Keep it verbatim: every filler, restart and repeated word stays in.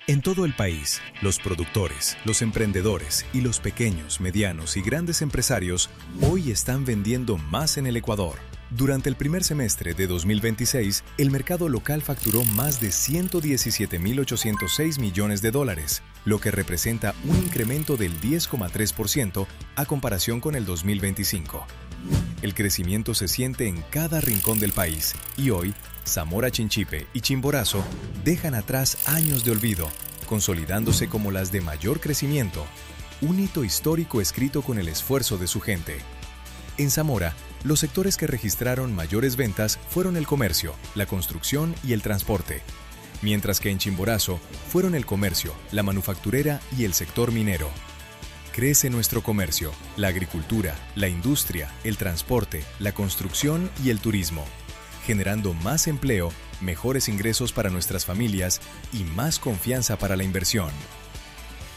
En todo el país, los productores, los emprendedores y los pequeños, medianos y grandes empresarios hoy están vendiendo más en el Ecuador. Durante el primer semestre de dos mil veintiséis, el mercado local facturó más de ciento diecisiete mil ochocientos seis millones de dólares, lo que representa un incremento del diez coma tres por ciento a comparación con el dos mil veinticinco. El crecimiento se siente en cada rincón del país y hoy, Zamora Chinchipe y Chimborazo dejan atrás años de olvido, consolidándose como las de mayor crecimiento, un hito histórico escrito con el esfuerzo de su gente. En Zamora, los sectores que registraron mayores ventas fueron el comercio, la construcción y el transporte, mientras que en Chimborazo fueron el comercio, la manufacturera y el sector minero. Crece nuestro comercio, la agricultura, la industria, el transporte, la construcción y el turismo, generando más empleo, mejores ingresos para nuestras familias y más confianza para la inversión.